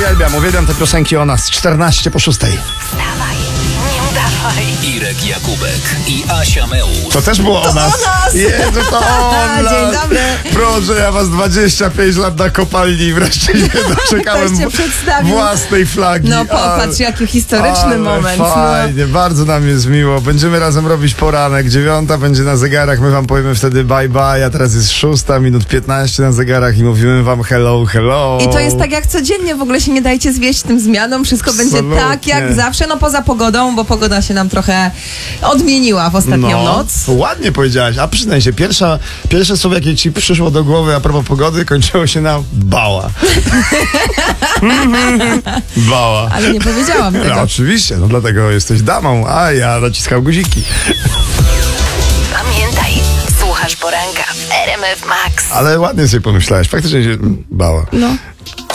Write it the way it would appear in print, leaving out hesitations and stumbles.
Uwielbiam te piosenki o nas. 14 po 6. Wstawaj, nie udawaj. Irek Jakubek i Asia Meusz. To też było o nas. Jezu, to o nas. Dzień dobry. Proszę, ja was 25 lat nakopali i wreszcie nie doczekałem Ktoś cię przedstawił. własnej flagi. No popatrz, jaki historyczny ale moment. fajnie, bardzo nam jest miło. Będziemy razem robić poranek. 9 będzie na zegarach, my wam powiemy wtedy bye bye, a teraz jest 6 minut 15 na zegarach i mówimy wam hello, hello. I to jest tak jak codziennie, w ogóle się nie dajcie zwieść tym zmianom, wszystko będzie tak jak zawsze, no poza pogodą, bo pogoda się nam trochę odmieniła w ostatnią noc. Ładnie powiedziałaś, a przyznaj się, pierwsze słowo, jakie ci przyszło do głowy a propos pogody, kończyło się na bała. Bała. Ale nie powiedziałam No, tego. oczywiście, no dlatego jesteś damą, a ja naciskam guziki. Pamiętaj, słuchasz poranka w RMF Max. Ale ładnie sobie pomyślałeś, faktycznie się bała. No.